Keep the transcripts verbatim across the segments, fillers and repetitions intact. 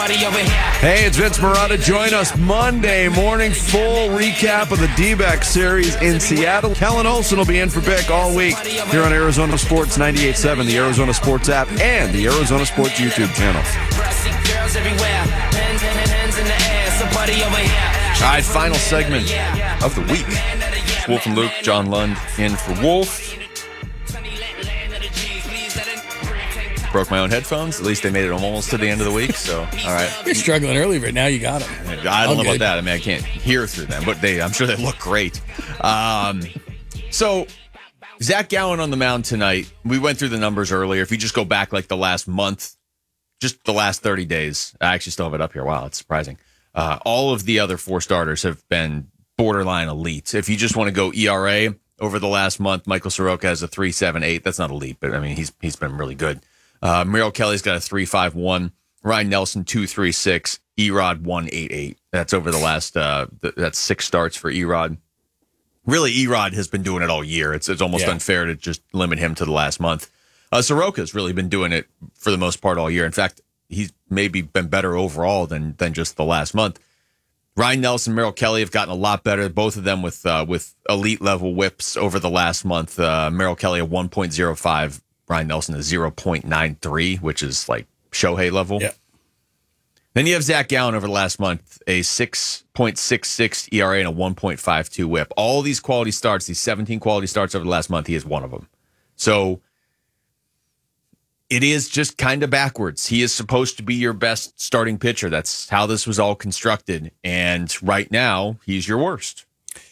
Hey, it's Vince Marotta. Join us Monday morning. Full recap of the D-back series in Seattle. Kellen Olson will be in for Bick all week here on Arizona Sports ninety-eight point seven, the Arizona Sports app, and the Arizona Sports YouTube channel. All right, final segment of the week. Wolf and Luke, John Lund in for Wolf. Broke my own headphones. At least they made it almost to the end of the week. So, all right. You're struggling early, but now you got them. I don't All know good. about that. I mean, I can't hear through them, but they, I'm sure they look great. Um, so, Zach Gallen on the mound tonight. We went through the numbers earlier. If you just go back like the last month, just the last thirty days, I actually still have it up here. Wow, it's surprising. Uh, all of the other four starters have been borderline elite. If you just want to go E R A over the last month, Michael Soroka has a three point seven eight. That's not elite, but I mean, he's he's been really good. Uh, Merrill Kelly's got a three point five one. Ryan Nelson, two point three six. Erod, one point eight eight. That's over the last, uh, th- that's six starts for Erod. Really, Erod has been doing it all year. It's it's almost yeah. unfair to just limit him to the last month. Uh, Soroka's really been doing it for the most part all year. In fact, he's maybe been better overall than than just the last month. Ryan Nelson, Merrill Kelly have gotten a lot better. Both of them with uh, with elite level whips over the last month. Uh, Merrill Kelly a one point oh five. Ryan Nelson is zero point nine three, which is like Shohei level. Yeah. Then you have Zach Gallen over the last month, a six point six six E R A and a one point five two whip. All these quality starts, these seventeen quality starts over the last month, he is one of them. So it is just kind of backwards. He is supposed to be your best starting pitcher. That's how this was all constructed. And right now, he's your worst.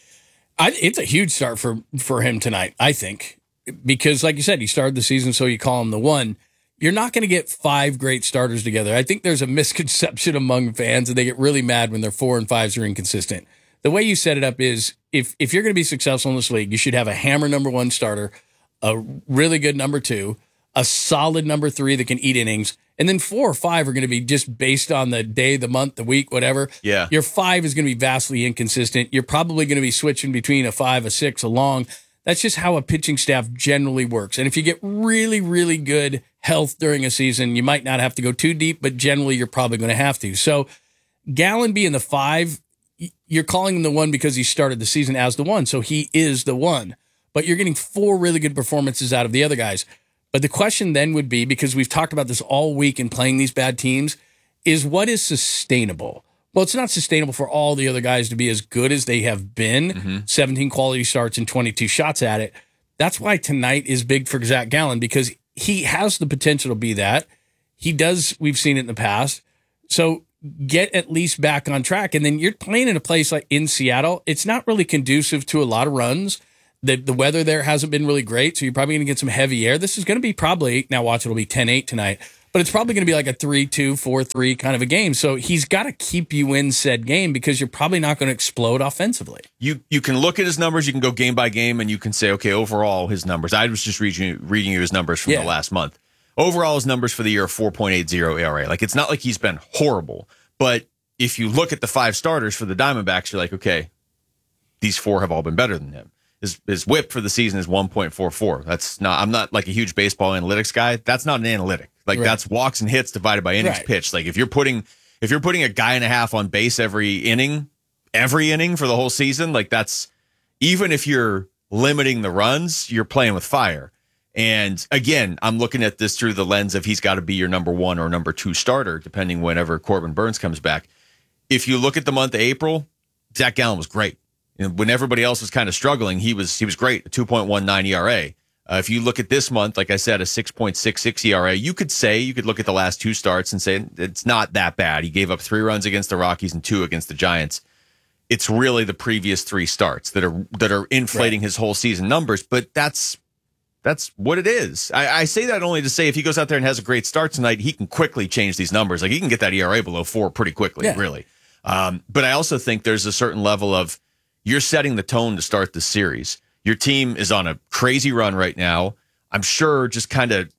I, it's a huge start for, for him tonight, I think. Because, like you said, he started the season, so you call him the one. You're not going to get five great starters together. I think there's a misconception among fans, and they get really mad when their four and fives are inconsistent. The way you set it up is, if if you're going to be successful in this league, you should have a hammer number one starter, a really good number two, a solid number three that can eat innings, and then four or five are going to be just based on the day, the month, the week, whatever. Yeah. Your five is going to be vastly inconsistent. You're probably going to be switching between a five, a six, a long. That's just how a pitching staff generally works. And if you get really, really good health during a season, you might not have to go too deep, but generally you're probably going to have to. So Gallen being the five, you're calling him the one because he started the season as the one. So he is the one. But you're getting four really good performances out of the other guys. But the question then would be, because we've talked about this all week in playing these bad teams, is what is sustainable? Well, it's not sustainable for all the other guys to be as good as they have been. Mm-hmm. seventeen quality starts and twenty-two shots at it. That's why tonight is big for Zach Gallen, because he has the potential to be that. He does. We've seen it in the past. So get at least back on track. And then you're playing in a place like in Seattle. It's not really conducive to a lot of runs. The, the weather there hasn't been really great, so you're probably going to get some heavy air. This is going to be probably, now watch, it'll be ten eight tonight. But it's probably going to be like a three two, four three kind of a game. So he's got to keep you in said game because you're probably not going to explode offensively. You you can look at his numbers. You can go game by game, and you can say, okay, overall, his numbers. I was just reading, reading you his numbers from yeah. the last month. Overall, his numbers for the year are four point eight oh E R A. Like, it's not like he's been horrible. But if you look at the five starters for the Diamondbacks, you're like, okay, these four have all been better than him. His his whip for the season is one point four four. That's not. I'm not like a huge baseball analytics guy. That's not an analytic. Like right. That's walks and hits divided by innings right. pitched. Like if you're putting if you're putting a guy and a half on base every inning, every inning for the whole season, like that's, even if you're limiting the runs, you're playing with fire. And again, I'm looking at this through the lens of he's got to be your number one or number two starter, depending whenever Corbin Burns comes back. If you look at the month of April, Zach Gallen was great. And when everybody else was kind of struggling, he was he was great, a two point one nine E R A. Uh, if you look at this month, like I said, a six point six six E R A, you could say, you could look at the last two starts and say it's not that bad. He gave up three runs against the Rockies and two against the Giants. It's really the previous three starts that are that are inflating right. his whole season numbers, but that's that's what it is. I, I say that only to say if he goes out there and has a great start tonight, he can quickly change these numbers. Like he can get that E R A below four pretty quickly, yeah. really. Um, but I also think there's a certain level of, you're setting the tone to start the series. Your team is on a crazy run right now. I'm sure just kind of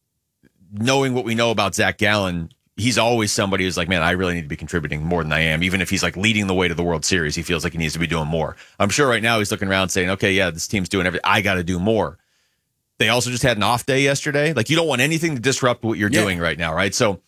knowing what we know about Zach Gallen, he's always somebody who's like, man, I really need to be contributing more than I am. Even if he's like leading the way to the World Series, he feels like he needs to be doing more. I'm sure right now he's looking around saying, okay, yeah, this team's doing everything. I got to do more. They also just had an off day yesterday. Like you don't want anything to disrupt what you're yeah. doing right now, right? So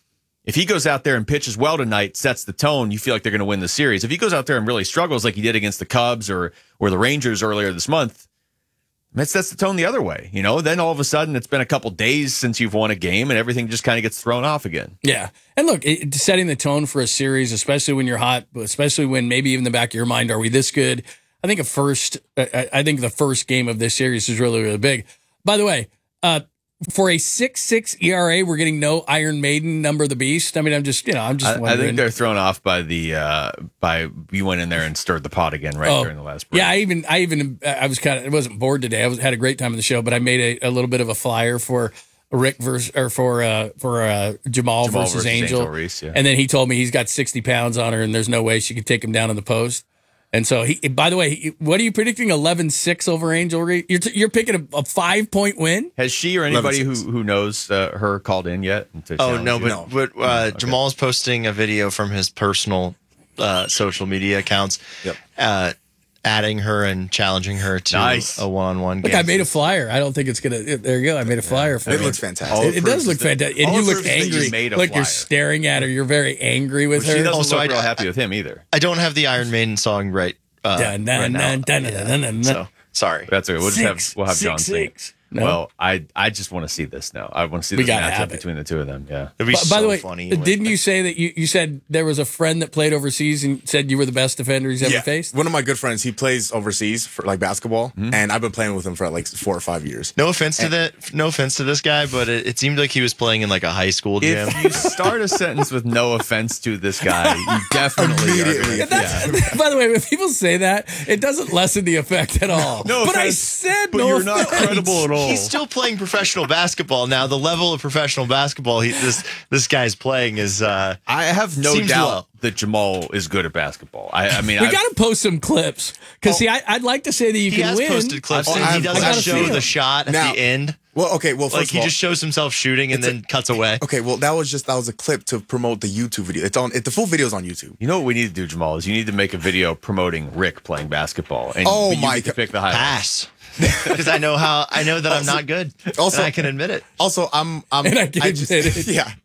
If he goes out there and pitches well tonight, sets the tone, you feel like they're going to win the series. If he goes out there and really struggles like he did against the Cubs or or the Rangers earlier this month, that sets the tone the other way. You know, then all of a sudden it's been a couple days since you've won a game and everything just kind of gets thrown off again. Yeah. And look, it, setting the tone for a series, especially when you're hot, especially when maybe even in the back of your mind, are we this good? I think a first, I, I think the first game of this series is really, really big. By the way, uh, for a six six E R A, we're getting no Iron Maiden number of the beast. I mean, I'm just, you know, I'm just I, wondering. I think they're thrown off by the, uh, by you went in there and stirred the pot again right oh, during the last break. Yeah, I even, I even, I was kind of, I wasn't bored today. I was, had a great time in the show, but I made a, a little bit of a flyer for Rick versus, or for, uh, for, uh, Jamal, Jamal versus, versus Angel. Angel Reese, yeah. And then he told me he's got sixty pounds on her and there's no way she could take him down in the post. And so, he. By the way, he, what are you predicting? eleven six over Angel Reese? You're, t- you're picking a, a five-point win? Has she or anybody who, who knows uh, her called in yet? Oh, no, but, no. but uh, okay. Jamal is posting a video from his personal uh, social media accounts, yep. uh, adding her and challenging her to nice. a one-on-one Look, game. I made a flyer. I don't think it's going to... There you go. I made a flyer yeah. for it. It her. looks fantastic. It, it does look fantastic. And you look angry. You look, flyer. you're staring at her. You're very angry with well, her. She doesn't also, look I, real happy with him either. I don't have the Iron Maiden song right, uh, dun, dun, right now. Dun, dun, dun, dun, dun, dun. So, sorry. That's okay. We'll six, just have we'll have six, John sing. No? Well, I I just want to see this now. I want to see We this gotta matchup have it. between the two of them. Yeah. It'd be By, so by the way, funny. didn't you say that you, you said there was a friend that played overseas and said you were the best defender he's ever yeah. faced? One of my good friends, he plays overseas for like basketball, Mm-hmm. and I've been playing with him for like four or five years. No offense to that. No offense to this guy, but it, it seemed like he was playing in like a high school gym. If you start a sentence with no offense to this guy, you definitely are Immediately. gonna, That's, yeah. By the way, when people say that, it doesn't lessen the effect at all. No but I offense, said but no you're not offense. credible at all. He's still playing professional basketball now. The level of professional basketball he, this this guy's playing is. Uh, I have no Seems doubt low. that Jamal is good at basketball. I, I mean, We I've- got to post some clips because Oh. see, I, I'd like to say that you he can has win. posted clips I've- and he I've- doesn't I gotta show see the him. shot at Now- the end. Well, okay, well, first Like of he all, just shows himself shooting and It's then cuts away. okay, well, that was just that was a clip to promote the YouTube video. It's on. It, the full video is on YouTube. You know what we need to do, Jamal, is you need to make a video promoting Rick playing basketball. And Oh you my get to God. pick the highlights. Pass. Because I know how I know that I'm not good. Also- and I can admit it. Also, I'm. I'm And I can just, admit it. Yeah,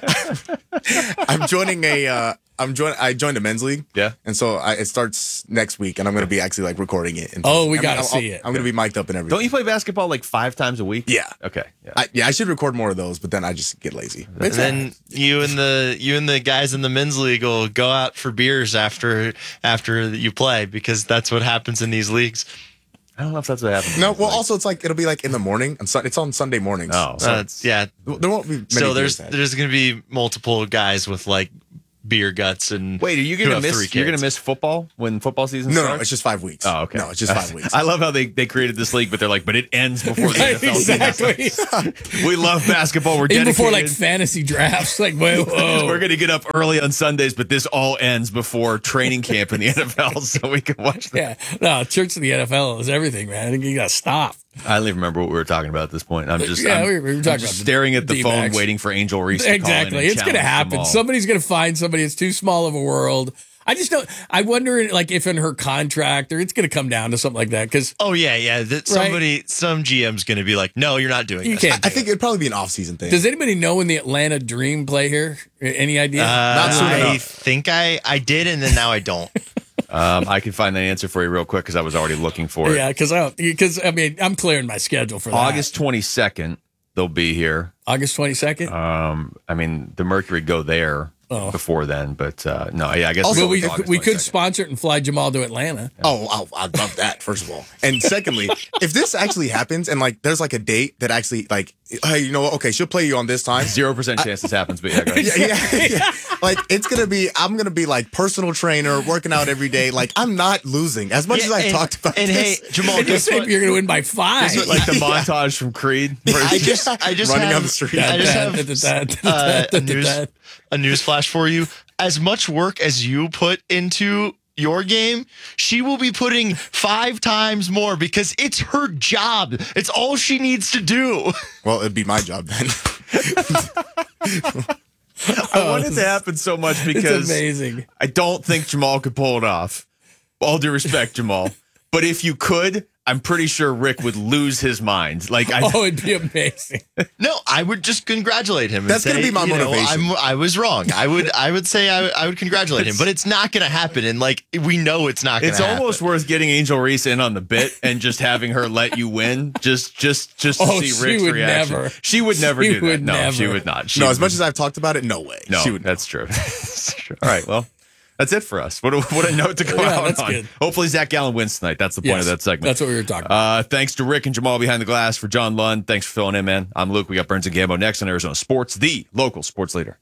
I'm joining a. Uh, I'm join. I joined a men's league. Yeah. and so I, it starts next week, and I'm going to be actually like recording it. And Oh, we I gotta I'll- see it. I'm going to be mic'd up and everything. Don't you play basketball like five times a week? Yeah. Okay. Yeah. I, yeah, I should record more of those, but then I just get lazy. And then you and the you and the guys in the men's league will go out for beers after after you play because that's what happens in these leagues. I don't know if that's what happens. No, well, also it's like it'll be like in the morning. On Sun- it's on Sunday mornings. Oh. so Uh, it's- yeah. there won't be. Many So there's beers had. there's going to be multiple guys with like beer guts and Wait, are you who gonna have three miss? You're gonna kids. miss football when football season no, starts? no, it's just five weeks. Oh, okay. No, it's just five weeks. I love how they, they created this league, but they're like, but it ends before the Right, N F L season. exactly. We love basketball. We're Even dedicated. before like fantasy drafts, like whoa, whoa. We're going to get up early on Sundays, but this all ends before training camp in the N F L, so we can watch that. Yeah, no, church of the N F L is everything, man. I think you got to stop. I don't even remember what we were talking about at this point. I'm just, Yeah, I'm, we were- we were I'm talking just about the staring at the D-backs. phone, waiting for Angel Reese. To call in Exactly, and it's going to challenge happen. Jamal. Somebody's going to find somebody. It's too small of a world. I just don't. I wonder, like, if in her contract, or it's going to come down to something like that. Because Oh yeah, yeah. That somebody, some G M's going to be like, "No, you're not doing you this." can't. I do think it. it'd probably be an off-season thing. Does anybody know when the Atlanta Dream play here? Any idea? Uh, Not soon I enough. think I I did, and then now I don't. Um, I can find that answer for you real quick because I was already looking for it. yeah, because I because I mean I'm clearing my schedule for that. August twenty-second, they'll be here. August twenty second. Um, I mean, the Mercury go there Oh. before then, but uh, no, yeah, I guess Also, well, we August we could twenty-second. sponsor it and fly Jamal to Atlanta. Oh, I'll, I'd love that, first of all. And secondly, if this actually happens and like there's like a date that actually like, hey, you know what? Okay, she'll play you on this time. Zero percent chance this happens, but yeah, go ahead. Yeah, yeah, yeah. Like it's gonna be, I'm gonna be like personal trainer, working out every day. Like I'm not losing as much Yeah, as I and- talked about. And this. hey, Jamal, And you guess say what? you're going to win by five. Guess what, Like the montage from Creed. I just I just Running have, on the street. I just have uh, a news a news flash for you. As much work as you put into your game, she will be putting five times more because it's her job. It's all she needs to do. Well, it'd be my job then. I want it to happen so much It's because amazing. I don't think Jamal could pull it off. All due respect, Jamal. But if you could, I'm pretty sure Rick would lose his mind. Like, I, oh, it'd be amazing. No, I would just congratulate him. And That's going to say, be my you know, motivation. I'm, I was wrong. I would I would say I, I would congratulate him, but it's not going to happen. And like, we know it's not going to it's happen. almost worth getting Angel Reese in on the bit and just having her let you win, just just just to Oh, see she Rick's would reaction. never. She would never She do that. would No, never. she would not. She no, would, as much as I've talked about it, no way. no, She would. that's true. That's true. All right, well. That's it for us. What a, what a note to go Yeah, out that's on. good. Hopefully Zach Gallen wins tonight. That's the point Yes, of that segment. That's what we were talking about. Uh, thanks to Rick and Jamal behind the glass. For John Lund, thanks for filling in, man. I'm Luke. We got Burns and Gambo next on Arizona Sports, the local sports leader.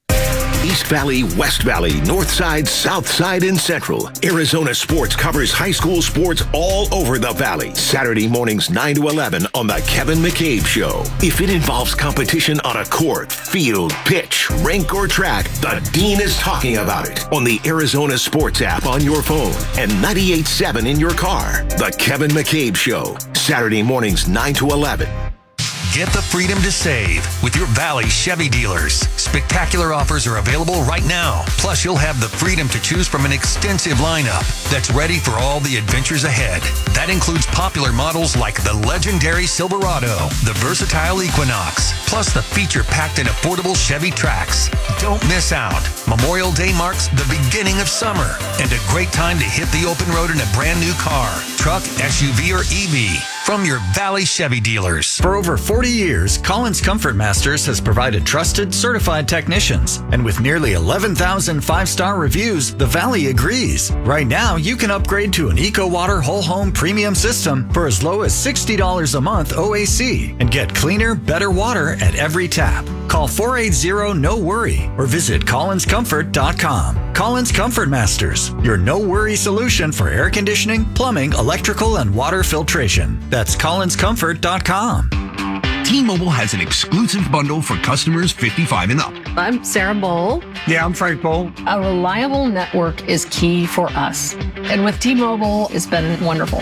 East Valley, West Valley, North Side, South Side, and Central. Arizona Sports covers high school sports all over the Valley. Saturday mornings nine to eleven on The Kevin McCabe Show. If it involves competition on a court, field, pitch, rink, or track, the Dean is talking about it on the Arizona Sports app on your phone and ninety-eight point seven in your car. The Kevin McCabe Show. Saturday mornings nine to eleven. Get the freedom to save with your Valley Chevy dealers. Spectacular offers are available right now. Plus, you'll have the freedom to choose from an extensive lineup that's ready for all the adventures ahead. That includes popular models like the legendary Silverado, the versatile Equinox, plus the feature-packed and affordable Chevy Trax. Don't miss out. Memorial Day marks the beginning of summer and a great time to hit the open road in a brand new car, truck, S U V, or E V. From your Valley Chevy dealers. For over forty years, Collins Comfort Masters has provided trusted, certified technicians. And with nearly eleven thousand five-star reviews, the Valley agrees. Right now, you can upgrade to an EcoWater Whole Home Premium System for as low as sixty dollars a month O A C and get cleaner, better water at every tap. Call four eight zero, N O worry or visit collins comfort dot com. Collins Comfort Masters, your no-worry solution for air conditioning, plumbing, electrical, and water filtration. That's collins comfort dot com. T-Mobile has an exclusive bundle for customers fifty-five and up. I'm Sarah Bowl. Yeah, I'm Frank Bowl. A reliable network is key for us. And with T-Mobile, it's been wonderful.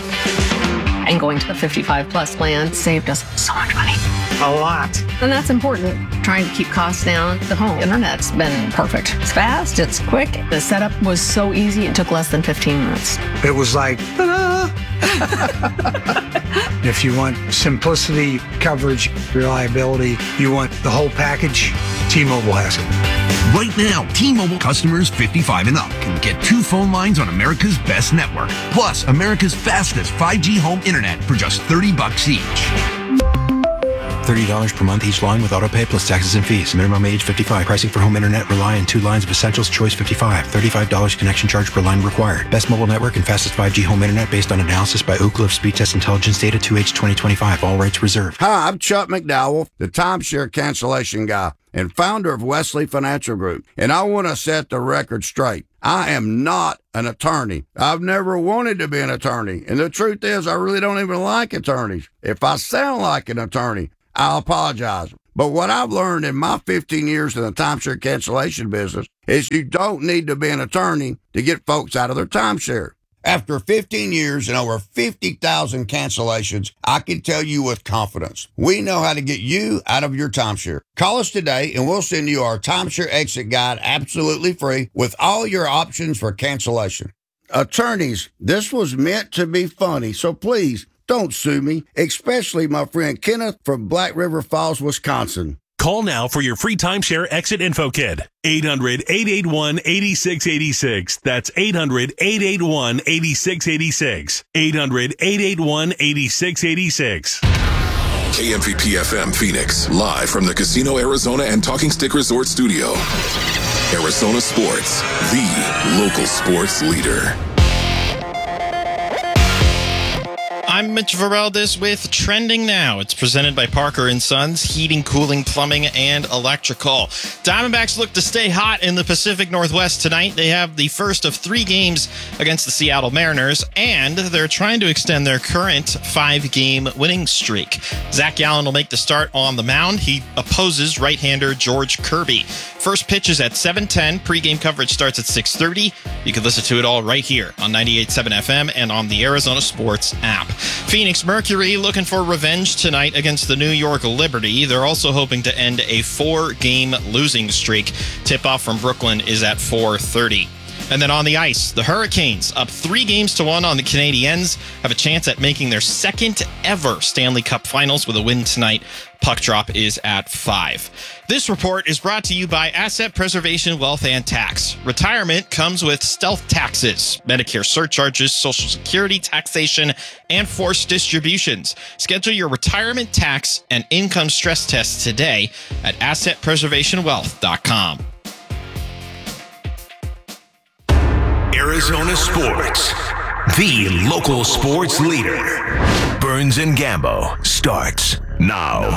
And going to the fifty-five plus plan saved us so much money. A lot. And that's important. Trying to keep costs down. The home internet's been perfect. It's fast, it's quick. The setup was so easy, it took less than fifteen minutes. It was like, ta-da! If you want simplicity, coverage, reliability, you want the whole package, T-Mobile has it. Right now, T-Mobile customers fifty-five and up can get two phone lines on America's best network, plus America's fastest five G home internet for just thirty bucks each. thirty dollars per month each line with autopay plus taxes and fees. Minimum age fifty-five. Pricing for home internet rely on two lines of Essentials Choice fifty-five. thirty-five dollars connection charge per line required. Best mobile network and fastest five G home internet based on analysis by Ookla of Speed Test Intelligence data two H twenty twenty-five. All rights reserved. Hi, I'm Chuck McDowell, the timeshare cancellation guy and founder of Wesley Financial Group. And I want to set the record straight. I am not an attorney. I've never wanted to be an attorney. And the truth is, I really don't even like attorneys. If I sound like an attorney, I'll apologize. But what I've learned in my fifteen years in the timeshare cancellation business is you don't need to be an attorney to get folks out of their timeshare. After fifteen years and over fifty thousand cancellations, I can tell you with confidence, we know how to get you out of your timeshare. Call us today and we'll send you our timeshare exit guide absolutely free with all your options for cancellation. Attorneys, this was meant to be funny, so please don't sue me, especially my friend Kenneth from Black River Falls, Wisconsin. Call now for your free timeshare exit info kit. eight hundred, eight eight one, eight six eight six. That's eight hundred, eight eight one, eight six eight six. eight hundred, eight eight one, eight six eight six. K M V P F M Phoenix, live from the Casino Arizona and Talking Stick Resort Studio. Arizona Sports, the local sports leader. I'm Mitch Vareldes with Trending Now. It's presented by Parker and Sons, heating, cooling, plumbing, and electrical. Diamondbacks look to stay hot in the Pacific Northwest tonight. They have the first of three games against the Seattle Mariners, and they're trying to extend their current five-game winning streak. Zach Gallen will make the start on the mound. He opposes right-hander George Kirby. First pitch is at seven ten. Pre-game coverage starts at six thirty. You can listen to it all right here on ninety-eight point seven F M and on the Arizona Sports app. Phoenix Mercury looking for revenge tonight against the New York Liberty. They're also hoping to end a four-game losing streak. Tip-off from Brooklyn is at four thirty. And then on the ice, the Hurricanes, up three games to one on the Canadiens, have a chance at making their second ever Stanley Cup Finals with a win tonight. Puck drop is at five. This report is brought to you by Asset Preservation Wealth and Tax. Retirement comes with stealth taxes, Medicare surcharges, Social Security taxation, and forced distributions. Schedule your retirement tax and income stress tests today at asset preservation wealth dot com. Arizona Sports, the local sports leader. Burns and Gambo starts now.